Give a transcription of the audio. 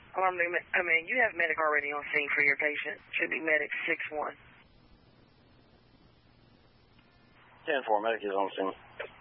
You have medic already on scene for your patient. Should be medic 6-1. 10-4, medic is on scene.